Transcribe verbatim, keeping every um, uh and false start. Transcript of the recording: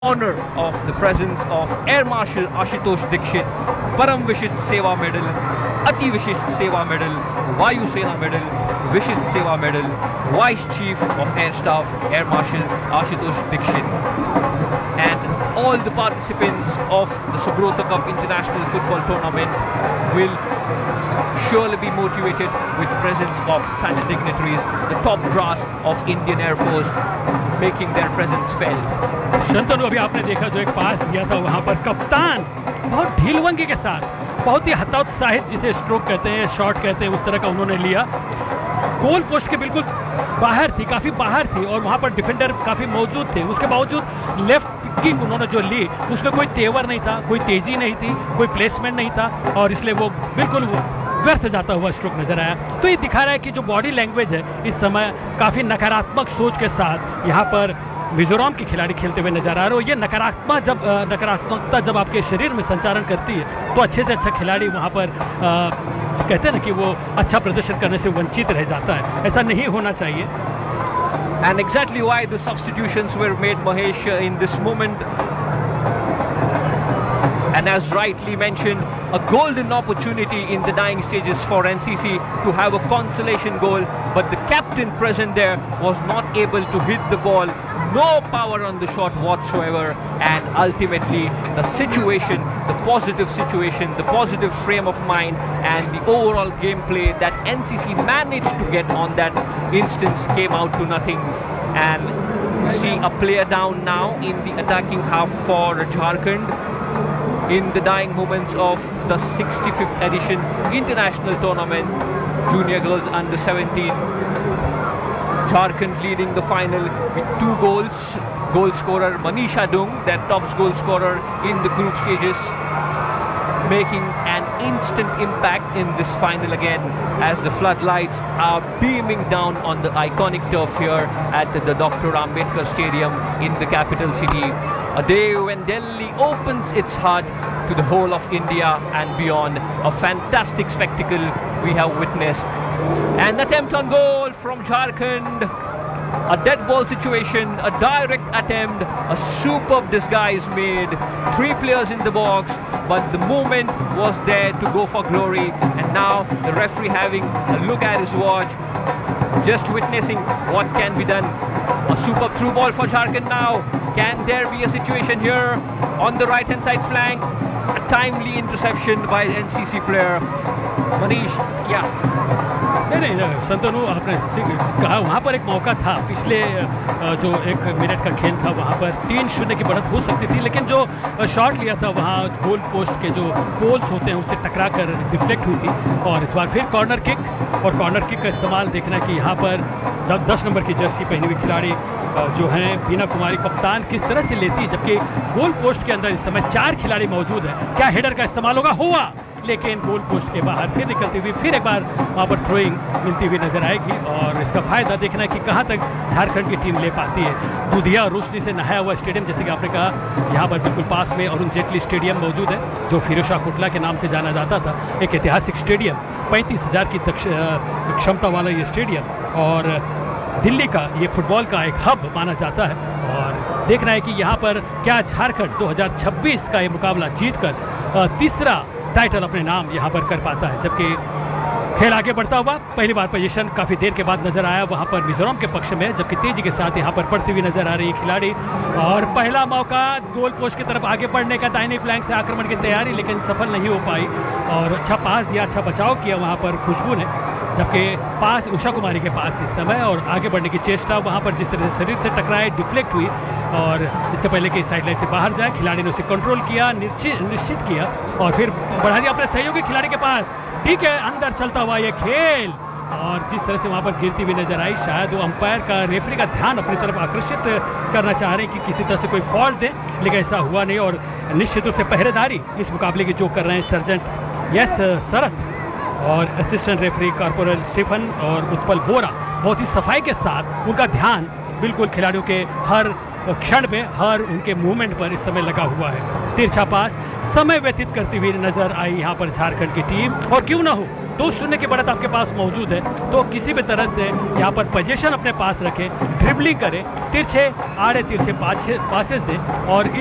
honor of the presence of Air Marshal Ashutosh Dikshit, Param Vishisht Seva Medal, Ati Vishisht Seva Medal, Vayu Sena Medal, Vishisht Seva Medal, Vice Chief of Air Staff Air Marshal Ashutosh Dikshit, and all the participants of the Subrata Cup International Football Tournament will surely be motivated with presence of such dignitaries, the top brass of Indian Air Force making their presence felt. Shantanu, अभी आपने देखा जो एक पास दिया था वहां पर कप्तान बहुत ढीलवंगी के साथ, बहुत ही हतोत्साहित, जिसे स्ट्रोक कहते हैं, शॉट कहते हैं, उस तरह का उन्होंने लिया। गोल पोस्ट के बिल्कुल बाहर थी, काफी बाहर थी, और वहां पर डिफेंडर काफी मौजूद थे। उसके बावजूद लेफ्ट किक उन्होंने जो ली उसमें कोई तेवर नहीं था, कोई तेजी नहीं थी, कोई प्लेसमेंट नहीं था, और इसलिए वो बिल्कुल व्यर्थ जाता हुआ स्ट्रोक नजर आया। तो ये दिखा रहा है कि जो बॉडी लैंग्वेज है इस समय काफी नकारात्मक सोच के साथ यहाँ पर मिजोरम के खिलाड़ी खेलते हुए नजर आ रहे हो। ये नकारात्मक जब नकारात्मकता जब आपके शरीर में संचारण करती है तो अच्छे से अच्छा खिलाड़ी वहाँ पर आ, कहते हैं ना कि वो अच्छा प्रदर्शन करने से वंचित रह जाता है। ऐसा नहीं होना चाहिए। And exactly why the substitutions were made, Mahesh, in this moment. And as rightly mentioned, a golden opportunity in the dying stages for N C C to have a consolation goal, but the captain present there was not able to hit the ball. No power on the shot whatsoever, and ultimately the situation, the positive situation, the positive frame of mind and the overall gameplay that N C C managed to get on that instance came out to nothing. And you see a player down now in the attacking half for Jharkhand in the dying moments of the sixty-fifth edition international tournament, Junior Girls Under seventeen. Jharkhand leading the final with two goals. Goal scorer Manisha Dung, their top goal scorer in the group stages, making an instant impact in this final again as the floodlights are beaming down on the iconic turf here at the Doctor Ambedkar Stadium in the capital city. A day when Delhi opens its heart to the whole of India and beyond. A fantastic spectacle we have witnessed. An attempt on goal from Jharkhand. A dead ball situation, a direct attempt, a superb disguise made. Three players in the box, but the moment was there to go for glory. And now the referee having a look at his watch, just witnessing what can be done. A superb through ball for Jharkhand now. Can there be a situation here on the right hand side flank? A timely interception by N C C player. Manish, yeah. नहीं नहीं संतनु, आपने कहा वहाँ पर एक मौका था, पिछले जो एक मिनट का खेल था वहाँ पर तीन शून्य की बढ़त हो सकती थी, लेकिन जो शॉट लिया था वहाँ गोल पोस्ट के जो पोल्स होते हैं उससे टकरा कर डिफ्लेक्ट हुई थी। और इस बार फिर कॉर्नर किक, और कॉर्नर किक का इस्तेमाल देखना कि यहाँ पर जब दस नंबर की जर्सी पहनी हुई खिलाड़ी जो हैं बीना कुमारी कप्तान किस तरह से लेती है, जबकि गोल पोस्ट के अंदर इस समय चार खिलाड़ी मौजूद हैं। क्या हेडर का इस्तेमाल होगा? हुआ, लेकिन गोल पोस्ट के बाहर फिर निकलती हुई फिर एक बार वहाँ पर थ्रोइंग मिलती हुई नजर आएगी। और इसका फायदा देखना है कि कहाँ तक झारखंड की टीम ले पाती है। दूधिया और रोशनी से नहाया हुआ स्टेडियम, जैसे कि आपने कहा, यहाँ पर बिल्कुल पास में अरुण जेटली स्टेडियम मौजूद है, जो फिरोज शाह कोटला के नाम से जाना जाता था। एक ऐतिहासिक स्टेडियम, पैंतीस हजार की क्षमता वाला ये स्टेडियम, और दिल्ली का ये फुटबॉल का एक हब माना जाता है। और देखना है कि यहाँ पर क्या झारखंड दो हज़ार छब्बीस का ये मुकाबला जीतकर तीसरा टाइटल अपने नाम यहाँ पर कर पाता है। जबकि खेल आगे बढ़ता हुआ पहली बार पोजीशन काफ़ी देर के बाद नजर आया वहाँ पर मिजोरम के पक्ष में, जबकि तेजी के साथ यहाँ पर पड़ती हुई नजर आ रही है खिलाड़ी। और पहला मौका गोल पोस्ट की तरफ आगे बढ़ने का, दाहिने फ्लैंक से आक्रमण की तैयारी, लेकिन सफल नहीं हो पाई। और अच्छा पास दिया, अच्छा बचाव किया वहाँ पर खुशबू ने, जबकि पास उषा कुमारी के पास इस समय, और आगे बढ़ने की चेष्टा वहाँ पर जिस तरह से शरीर से टकराए, डिफ्लेक्ट हुई, और इसके पहले कि साइड लाइन से बाहर जाए, खिलाड़ी ने उसे कंट्रोल किया, निश्चित निश्चित किया, और फिर बढ़ा दिया अपने सहयोगी खिलाड़ी के पास। ठीक है, अंदर चलता हुआ ये खेल, और जिस तरह से वहाँ पर गिरती हुई नजर आई, शायद वो अंपायर का, रेफरी का ध्यान अपनी तरफ आकर्षित करना चाह रहे हैं कि किसी तरह से कोई फॉल्ट दे, लेकिन ऐसा हुआ नहीं। और निश्चित रूप से पहरेदारी इस मुकाबले की जो कर रहे हैं सर्जेंट यस शरद और असिस्टेंट रेफरी कॉर्पोरल स्टीफन और उत्पल बोरा, बहुत ही सफाई के साथ उनका ध्यान बिल्कुल खिलाड़ियों के हर क्षण में, हर उनके मूवमेंट पर इस समय लगा हुआ है। तिरछा पास समय व्यतीत करती हुई नजर आई यहाँ पर झारखंड की टीम। और क्यों ना हो, दो शून्य की बढ़त आपके पास मौजूद है तो किसी भी तरह से यहाँ पर पोजीशन अपने पास रखें, ड्रिबलिंग करें, तिरछे आड़े तिरछे पासेस दें और